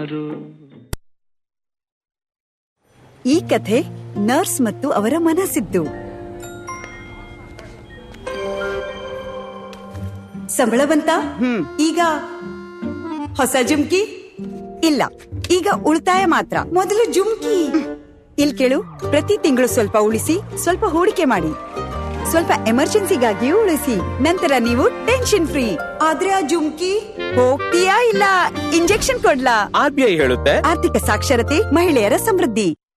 ಯಾರು? ಈ ಕಥೆ ನರ್ಸ್ ಮತ್ತು ಅವರ ಮನಸ್ಸಿದ್ದು. ಸಂಬಳ ಬಂತ? ಈಗ ಹೊಸ ಜುಮ್ಕಿ? ಇಲ್ಲ, ಈಗ ಉಳಿತಾಯ ಮಾತ್ರ. ಮೊದಲು ಜುಮ್ಕಿ. ಇಲ್ ಕೇಳು, ಪ್ರತಿ ತಿಂಗಳು ಸ್ವಲ್ಪ ಉಳಿಸಿ, ಸ್ವಲ್ಪ ಹೂಡಿಕೆ ಮಾಡಿ. ಸ್ವಲ್ಪ ಎಮರ್ಜೆನ್ಸಿಗಾಗಿಯೂ ಉಳಿಸಿ. ನಂತರ ನೀವು ಟೆನ್ಷನ್ ಫ್ರೀ. ಆದ್ರೆ ಆ ಜುಮ್ಕಿ ಹೋಗ್ತೀಯಾ ಇಲ್ಲ ಇಂಜೆಕ್ಷನ್ ಕೊಡ್ಲಾ? RBI ಹೇಳುತ್ತೆ, ಆರ್ಥಿಕ ಸಾಕ್ಷರತೆ, ಮಹಿಳೆಯರ ಸಮೃದ್ಧಿ.